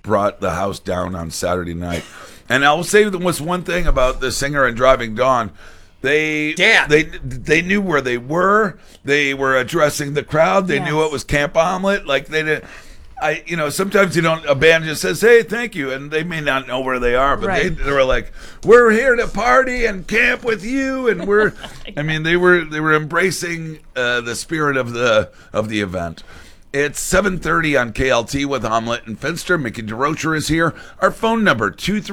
brought the house down on Saturday night. And I'll say there was one thing about The Singer and Driving Dawn. They knew where they were. They were addressing the crowd. They knew it was Camp Omelet. Like they did. Sometimes a band just says, "Hey, thank you," and they may not know where they are, but they were like, "We're here to party and camp with you," and we're. I mean, they were embracing the spirit of the event. It's 7:30 on KLT with Omelet and Finster. Mickey DeRocher is here. Our phone number,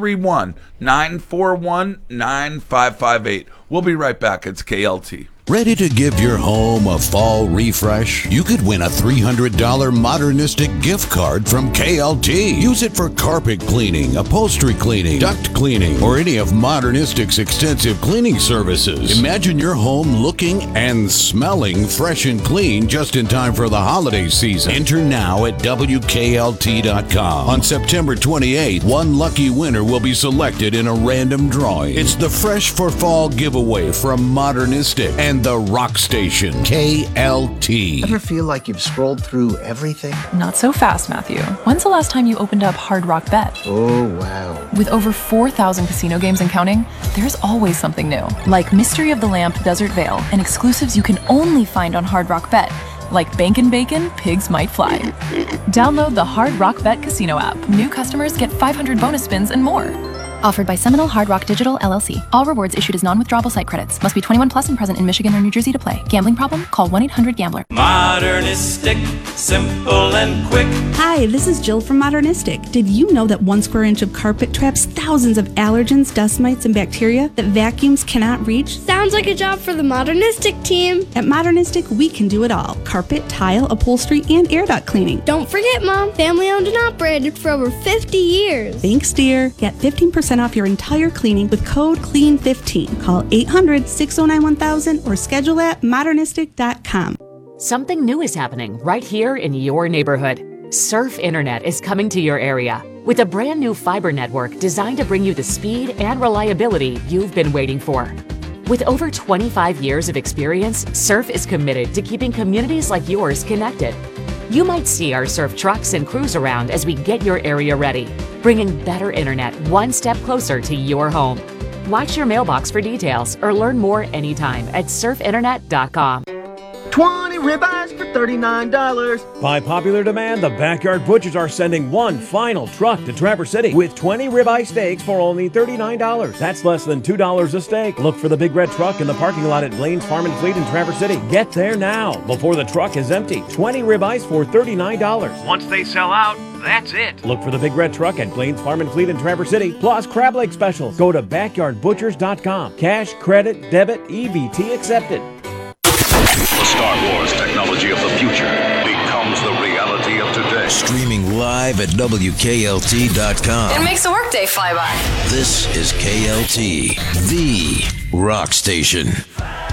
231-941-9558. We'll be right back. It's KLT. Ready to give your home a fall refresh? You could win a $300 Modernistic gift card from KLT. Use it for carpet cleaning, upholstery cleaning, duct cleaning, or any of Modernistic's extensive cleaning services. Imagine your home looking and smelling fresh and clean just in time for the holiday season. Enter now at WKLT.com. On September 28th, one lucky winner will be selected in a random drawing. It's the Fresh for Fall giveaway from Modernistic and the Rock Station, KLT. Ever feel like you've scrolled through everything? Not so fast, Matthew. When's the last time you opened up Hard Rock Bet? Oh, wow. With over 4,000 casino games and counting, there's always something new. Like Mystery of the Lamp, Desert Vale, and exclusives you can only find on Hard Rock Bet. Like Bankin' Bacon, Pigs Might Fly. Download the Hard Rock Bet Casino app. New customers get 500 bonus spins and more. Offered by Seminole Hard Rock Digital, LLC. All rewards issued as non-withdrawable site credits. Must be 21 plus and present in Michigan or New Jersey to play. Gambling problem? Call 1-800-GAMBLER. Modernistic, simple and quick. Hi, this is Jill from Modernistic. Did you know that 1 square inch of carpet traps thousands of allergens, dust mites, and bacteria that vacuums cannot reach? Sounds like a job for the Modernistic team. At Modernistic, we can do it all. Carpet, tile, upholstery, and air duct cleaning. Don't forget, Mom. Family owned and operated for over 50 years. Thanks, dear. Get 15% off your entire cleaning with code CLEAN15. Call 800-609-1000 or schedule at modernistic.com. Something new is happening right here in your neighborhood. Surf Internet is coming to your area with a brand new fiber network designed to bring you the speed and reliability you've been waiting for. With over 25 years of experience, Surf is committed to keeping communities like yours connected. You might see our Surf trucks and crews around as we get your area ready, bringing better internet one step closer to your home. Watch your mailbox for details or learn more anytime at surfinternet.com. 20 ribeyes for $39. By popular demand, the Backyard Butchers are sending one final truck to Traverse City with 20 ribeye steaks for only $39. That's less than $2 a steak. Look for the big red truck in the parking lot at Blaine's Farm and Fleet in Traverse City. Get there now before the truck is empty. 20 ribeyes for $39. Once they sell out, that's it. Look for the big red truck at Blaine's Farm and Fleet in Traverse City. Plus crab leg specials. Go to backyardbutchers.com. Cash, credit, debit, EBT accepted. The Star Wars technology of the future becomes the reality of today. Streaming live at WKLT.com. It makes a workday fly by. This is KLT, the Rock Station.